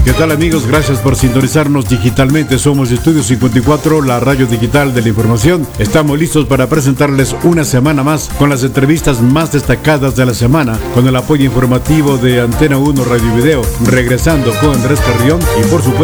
¿Qué tal, amigos? Gracias por sintonizarnos digitalmente. Somos Estudio 54, la radio digital de la información. Estamos listos para presentarles una semana más con las entrevistas más destacadas de la semana, con el apoyo informativo de Antena 1 Radio y Video, regresando con Andrés Carrión y por supuesto